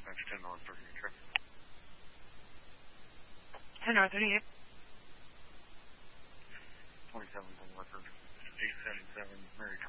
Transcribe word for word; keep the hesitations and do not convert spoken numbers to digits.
dispatch ten North thirty-eight traffic. ten North thirty-eight. twenty-seven North eight seventy-seven, Mary